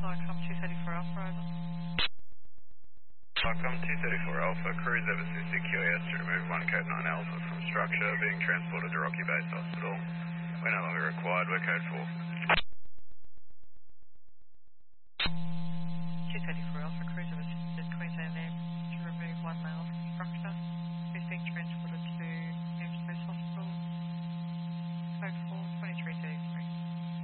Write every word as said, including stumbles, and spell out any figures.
Starcom two thirty-four Alpha, over. Starcom two thirty-four Alpha, crews over C Q A S to remove one code nine Alpha from structure, being transported to Rocky Base Hospital. We're no longer required, we're code four.